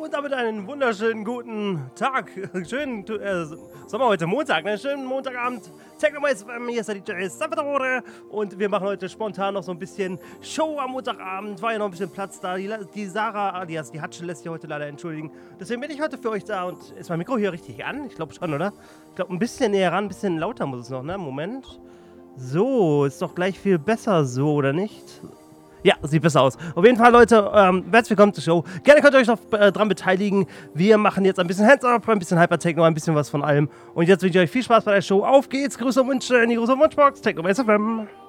und damit einen wunderschönen guten Tag. Schönen Sommer heute Montag, ne? Schönen Montagabend. Technomates, hier ist der DJ Salvatore und wir machen heute spontan noch so ein bisschen Show am Montagabend. War ja noch ein bisschen Platz da. Die Sarah, die Hatsche lässt sich heute leider entschuldigen. Deswegen bin ich heute für euch da und ist mein Mikro hier richtig an? Ich glaube schon, oder? Ich glaube, ein bisschen näher ran, ein bisschen lauter muss es noch, ne? Moment. So, ist doch gleich viel besser so, oder nicht? Ja, sieht besser aus. Auf jeden Fall, Leute, herzlich willkommen zur Show. Gerne könnt ihr euch noch dran beteiligen. Wir machen jetzt ein bisschen Hands-Up, ein bisschen Hyper-Techno, ein bisschen was von allem. Und jetzt wünsche ich euch viel Spaß bei der Show. Auf geht's, Grüße und Wünsche in die große Wunschbox. Technomates FM.